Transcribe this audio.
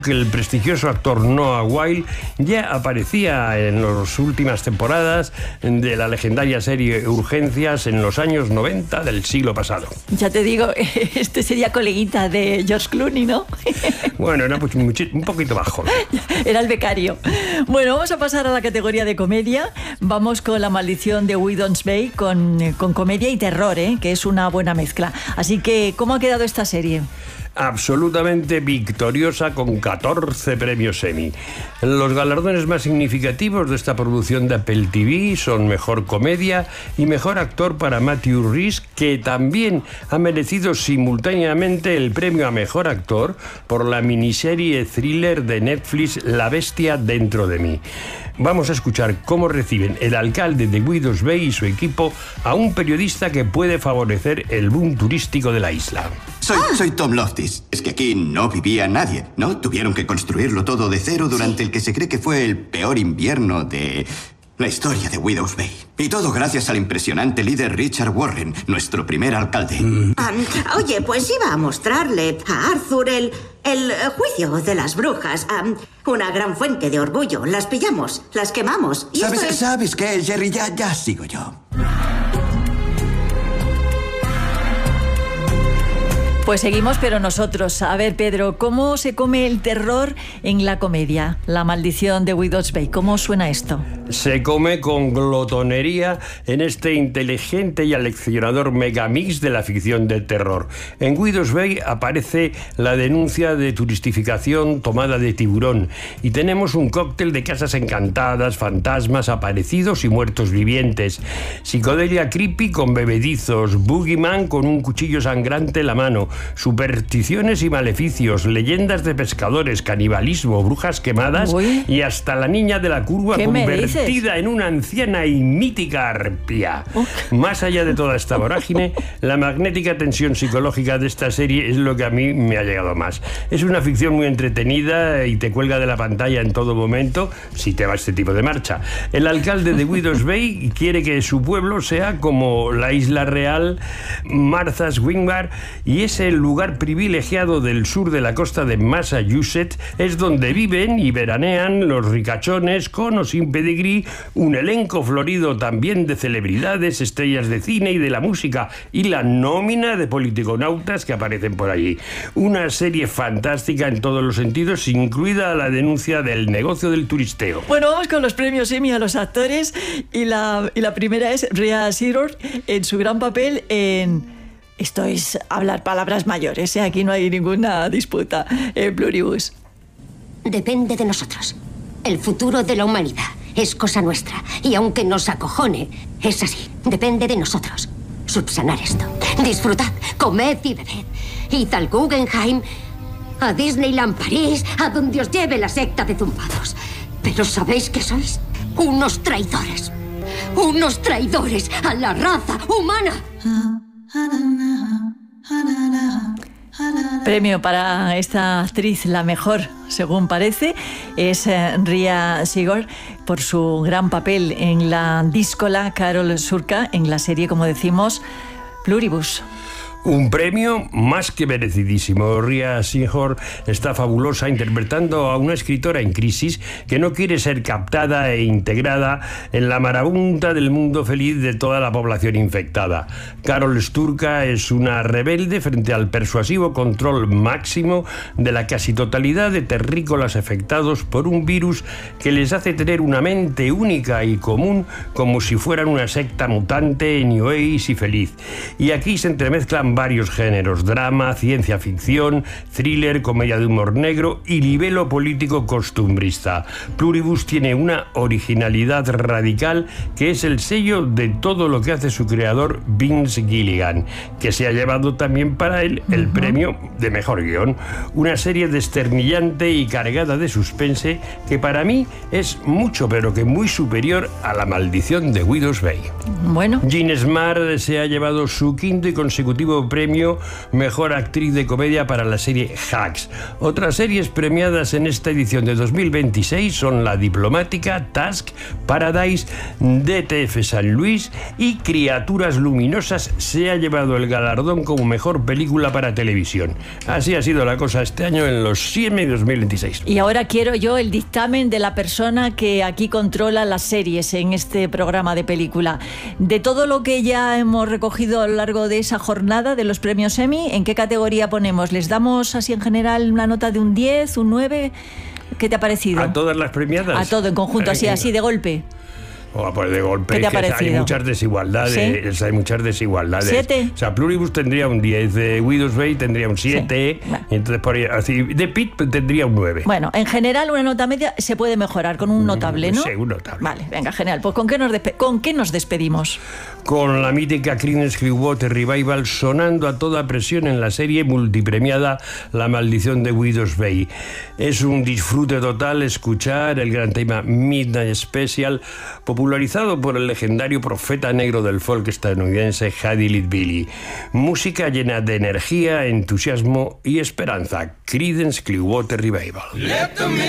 que el prestigioso actor Noah Wyle ya aparecía en las últimas temporadas de la legendaria serie Urgencias en los años 90 del siglo pasado. Ya te digo, este sería coleguita de George Clooney, ¿no? Bueno, era pues un poquito bajo. Era el becario. Bueno, vamos a pasar a la categoría de comedia. Vamos con La maldición de Widow's Bay, con comedia y terror, que es una buena mezcla. Así que, ¿cómo ha quedado esta serie? Absolutamente victoriosa, con 14 premios Emmy. Los galardones más significativos de esta producción de Apple TV son Mejor Comedia y Mejor Actor para Matthew Rhys, que también ha merecido simultáneamente el premio a Mejor Actor por la miniserie thriller de Netflix La bestia dentro de mí. Vamos a escuchar cómo reciben el alcalde de Widow's Bay y su equipo a un periodista que puede favorecer el boom turístico de la isla. Soy Tom Loftis. Es que aquí no vivía nadie, ¿no? Tuvieron que construirlo todo de cero durante el que se cree que fue el peor invierno de la historia de Widow's Bay. Y todo gracias al impresionante líder Richard Warren, nuestro primer alcalde. Oye, pues iba a mostrarle a Arthur el juicio de las brujas. Una gran fuente de orgullo. Las pillamos, las quemamos. Y ¿Sabes qué, Jerry? Ya sigo yo. Pues seguimos, pero nosotros. A ver, Pedro, ¿cómo se come el terror en la comedia? La maldición de Widow's Bay. ¿Cómo suena esto? Se come con glotonería en este inteligente y aleccionador megamix de la ficción de terror. En Widow's Bay aparece la denuncia de turistificación tomada de tiburón y tenemos un cóctel de casas encantadas, fantasmas, aparecidos y muertos vivientes, psicodelia creepy con bebedizos, boogeyman con un cuchillo sangrante en la mano, supersticiones y maleficios, leyendas de pescadores, canibalismo, brujas quemadas. Uy. Y hasta la niña de la curva convertida en una anciana y mítica arpía. Más allá de toda esta vorágine, la magnética tensión psicológica de esta serie es lo que a mí me ha llegado más. Es una ficción muy entretenida y te cuelga de la pantalla en todo momento si te va este tipo de marcha. El alcalde de Widow's Bay quiere que su pueblo sea como la isla real Martha's Vineyard, y ese lugar privilegiado del sur de la costa de Massachusetts es donde viven y veranean los ricachones con o sin pedigrí, un elenco florido también de celebridades, estrellas de cine y de la música, y la nómina de politiconautas que aparecen por allí. Una serie fantástica en todos los sentidos, incluida la denuncia del negocio del turisteo. Bueno, vamos con los premios Emmy a los actores, y la primera es Rhea Seehorn en su gran papel en... Esto es hablar palabras mayores, aquí no hay ninguna disputa. Pluribus. Depende de nosotros. El futuro de la humanidad es cosa nuestra. Y aunque nos acojone, es así. Depende de nosotros. Subsanar esto. Disfrutad, comed y bebed. Id al Guggenheim, a Disneyland París, a donde os lleve la secta de zumbados. Pero ¿sabéis qué sois? Unos traidores. Unos traidores a la raza humana. Premio para esta actriz, la mejor, según parece, es Rhea Seehorn por su gran papel en la díscola Carol Surka en la serie, como decimos, Pluribus. Un premio más que merecidísimo. Rhea Seehorn está fabulosa interpretando a una escritora en crisis que no quiere ser captada e integrada en la marabunta del mundo feliz de toda la población infectada. Carol Sturka es una rebelde frente al persuasivo control máximo de la casi totalidad de terrícolas afectados por un virus que les hace tener una mente única y común, como si fueran una secta mutante, New Age y feliz. Y aquí se entremezclan varios géneros: drama, ciencia ficción, thriller, comedia de humor negro y libelo político costumbrista. Pluribus tiene una originalidad radical que es el sello de todo lo que hace su creador Vince Gilligan, que se ha llevado también para él el premio de mejor guión. Una serie desternillante y cargada de suspense que para mí es mucho, pero que muy superior a La maldición de Widow's Bay. Bueno. Jean Smart se ha llevado su quinto y consecutivo segundo premio Mejor Actriz de Comedia para la serie Hacks. Otras series premiadas en esta edición de 2026 son La Diplomática, Task, Paradise, DTF San Luis y Criaturas Luminosas se ha llevado el galardón como mejor película para televisión. Así ha sido la cosa este año en los CIEM 2026. Y ahora quiero yo el dictamen de la persona que aquí controla las series en este programa de película. De todo lo que ya hemos recogido a lo largo de esa jornada de los premios Emmy, ¿en qué categoría ponemos? ¿Les damos así en general una nota de un 10, un 9? ¿Qué te ha parecido? ¿A todas las premiadas? A todo en conjunto, así de golpe. Pues de golpe, ¿Qué te ha que parecido? hay muchas desigualdades. ¿Sí? Hay muchas desigualdades. 7. O sea, Pluribus tendría un 10, Widow's Bay tendría un 7, Sí. Bueno. y entonces por ahí, así, The Pitt tendría un 9. Bueno, en general una nota media se puede mejorar con un notable, ¿no? Sí, un notable. Vale, venga, genial. Pues ¿con qué nos despedimos? Con la mítica Creedence Clearwater Revival sonando a toda presión en la serie multipremiada La Maldición de Widow's Bay. Es un disfrute total escuchar el gran tema Midnight Special, popularizado por el legendario profeta negro del folk estadounidense Huddy Lee Billy. Música llena de energía, entusiasmo y esperanza. Creedence Clearwater Revival.